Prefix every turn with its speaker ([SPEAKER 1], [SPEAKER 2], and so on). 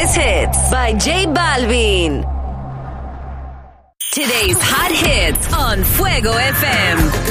[SPEAKER 1] Greatest Hits by J Balvin. Today's hot hits on Fuego FM.